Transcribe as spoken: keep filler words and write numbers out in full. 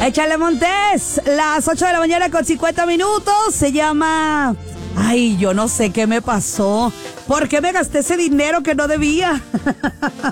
Échale, Montes. Las ocho de la mañana con cincuenta minutos. Se llama... Ay, yo no sé qué me pasó. ¿Por qué me gasté ese dinero que no debía?